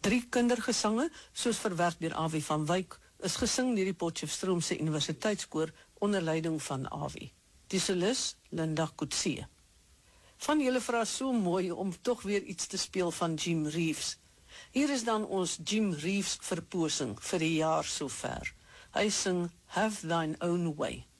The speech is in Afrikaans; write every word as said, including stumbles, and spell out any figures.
Drie kindergesange, soos verwerk deur Awie van Wyk, is gesing deur die Potchefstroomse Universiteitskoor onder leiding van Awie. Die solis, Linda Coetzee. Van julle vra so mooi om toch weer iets te speel van Jim Reeves. Hier is dan ons Jim Reeves verposing vir die jaar so ver. Hy sing Have Thine Own Way.